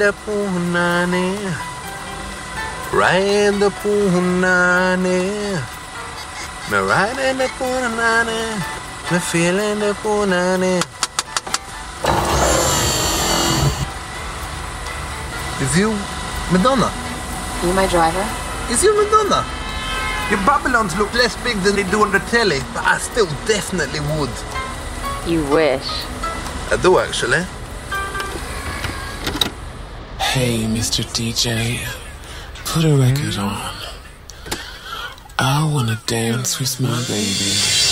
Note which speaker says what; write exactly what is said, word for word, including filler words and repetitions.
Speaker 1: the punani, ride the punani, me riding the punani, me feeling the punani. Is you Madonna?
Speaker 2: You my driver?
Speaker 1: Is you Madonna? Your Babylons look less big than they do on the telly, but I still definitely would.
Speaker 2: You wish.
Speaker 1: I do, actually.
Speaker 3: Hey, Mister D J, put a record on. I wanna dance with my baby.